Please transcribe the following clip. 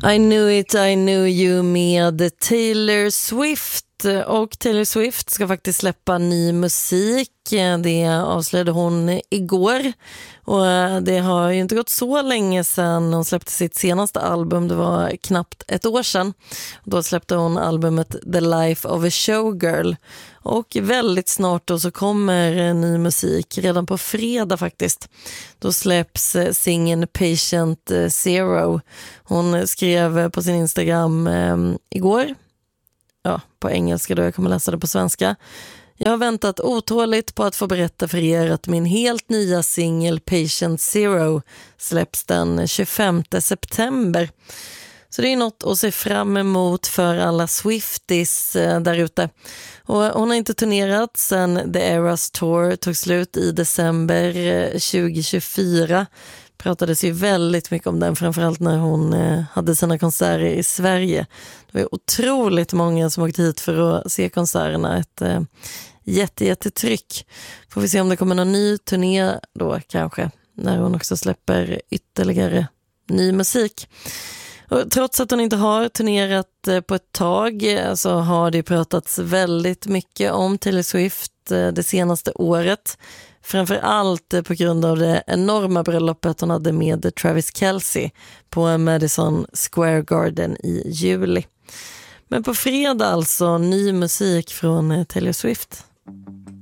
I knew you med Taylor Swift. Och Taylor Swift ska faktiskt släppa ny musik. Det avslöjade hon igår. Och det har ju inte gått så länge sedan hon släppte sitt senaste album. Det var knappt ett år sedan. Då släppte hon albumet The Life of a Showgirl. Och väldigt snart då så kommer ny musik. Redan på fredag faktiskt. Då släpps singeln Patient Zero. Hon skrev på sin Instagram igår. Ja, på engelska då, jag kommer läsa det på svenska. Jag har väntat otåligt på att få berätta för er att min helt nya singel Patient Zero släpps den 25 september. Så det är något att se fram emot för alla Swifties där ute. Och hon har inte turnerat sedan The Eras Tour tog slut i december 2024. Pratades ju väldigt mycket om den, framförallt när hon hade sina konserter i Sverige. Det var otroligt många som åkte hit för att se konserterna. Ett jättetryck. Får vi se om det kommer någon ny turné då kanske, när hon också släpper ytterligare ny musik. Och trots att hon inte har turnerat på ett tag så har det pratats väldigt mycket om Taylor Swift det senaste året. Framför allt på grund av det enorma bröllopet hon hade med Travis Kelce på Madison Square Garden i juli. Men på fredag alltså ny musik från Taylor Swift.